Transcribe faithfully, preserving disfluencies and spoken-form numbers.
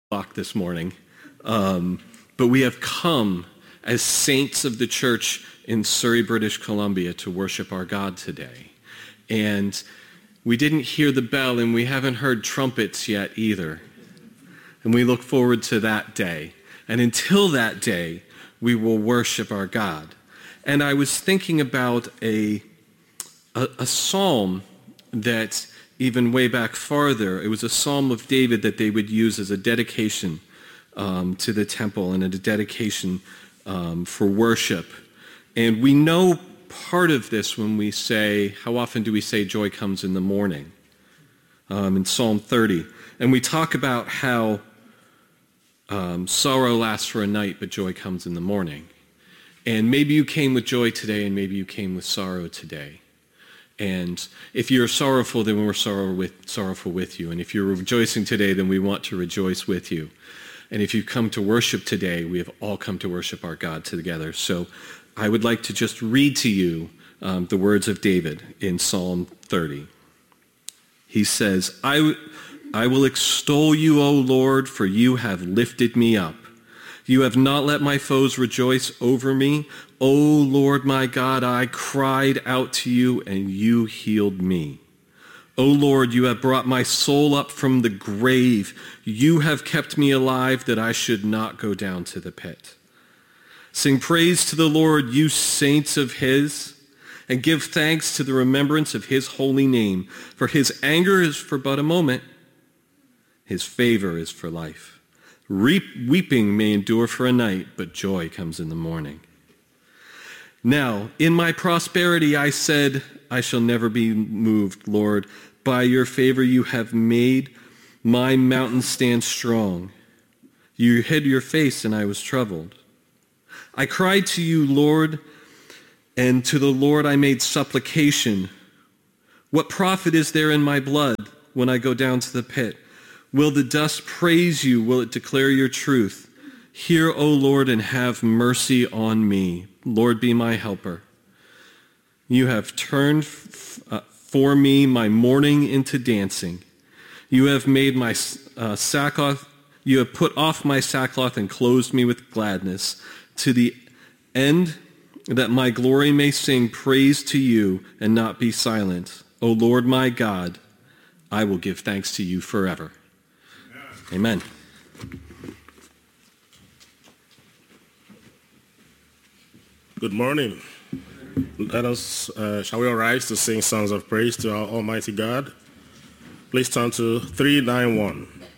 O'clock this morning, um, but we have come as saints of the church in Surrey, British Columbia, to worship our God today. And we didn't hear the bell, and we haven't heard trumpets yet either. And we look forward to that day. And until that day, we will worship our God. And I was thinking about a, a, a psalm that even way back farther, it was a psalm of David that they would use as a dedication um, to the temple and a dedication um, for worship. And we know part of this when we say, how often do we say joy comes in the morning? Um, in Psalm thirty. And we talk about how um, sorrow lasts for a night, but joy comes in the morning. And maybe you came with joy today, and maybe you came with sorrow today. And if you're sorrowful, then we're sorrow with, sorrowful with you. And if you're rejoicing today, then we want to rejoice with you. And if you come to worship today, we have all come to worship our God together. So I would like to just read to you um, the words of David in Psalm thirty. He says, I, I will extol you, O Lord, for you have lifted me up. You have not let my foes rejoice over me. O Lord my God, I cried out to you, and you healed me. O Lord, you have brought my soul up from the grave. You have kept me alive that I should not go down to the pit. Sing praise to the Lord, you saints of his, and give thanks to the remembrance of his holy name. For his anger is for but a moment. His favor is for life. Weeping may endure for a night, but joy comes in the morning. Now, in my prosperity I said, I shall never be moved, Lord. By your favor you have made my mountain stand strong. You hid your face, and I was troubled. I cried to you, Lord, and to the Lord I made supplication. What profit is there in my blood when I go down to the pit? Will the dust praise you? Will it declare your truth? Hear, O Lord, and have mercy on me. Lord, be my helper. You have turned f- uh, for me my mourning into dancing. You have made my uh, sackcloth, you have put off my sackcloth and clothed me with gladness, to the end that my glory may sing praise to you and not be silent. O Lord my God, I will give thanks to you forever. Amen. Good morning. Let us, uh, shall we arise to sing songs of praise to our Almighty God? Please turn to three ninety-one.